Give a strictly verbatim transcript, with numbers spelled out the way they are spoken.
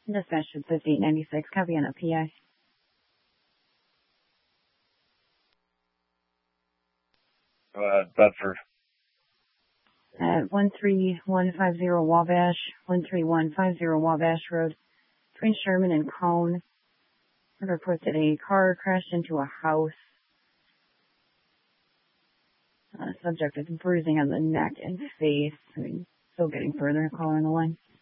Dispatch should fifty-eight ninety-six. Copy on a P I. Uh, Bedford. At one three one five zero Wabash, one three one five zero Wabash Road, between Sherman and Cone. I report that a car crashed into a house. Uh, subject is bruising on the neck and face. I mean, still getting further. Call on the line.